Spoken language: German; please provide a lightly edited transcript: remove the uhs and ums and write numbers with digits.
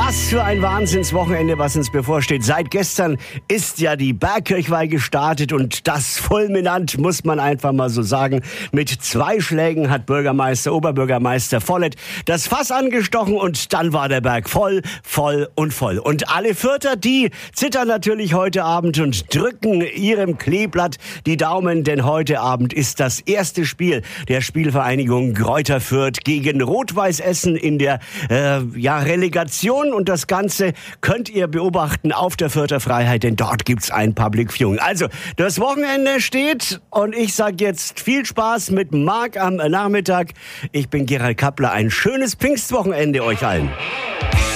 Was für ein Wahnsinnswochenende, was uns bevorsteht. Seit gestern ist ja die Bergkirchweih gestartet und das fulminant, muss man einfach mal so sagen. Mit 2 Schlägen hat Oberbürgermeister Vollet das Fass angestochen und dann war der Berg voll, voll und voll. Und alle Fürther, die zittern natürlich heute Abend und drücken ihrem Kleeblatt die Daumen, denn heute Abend ist das erste Spiel der Spielvereinigung Greuther Fürth gegen Rot-Weiß Essen in der Relegation. Und das Ganze könnt ihr beobachten auf der Fürther Freiheit, denn dort gibt's ein Public Viewing. Also, das Wochenende steht und ich sag jetzt viel Spaß mit Marc am Nachmittag. Ich bin Gerald Kappler. Ein schönes Pfingstwochenende euch allen.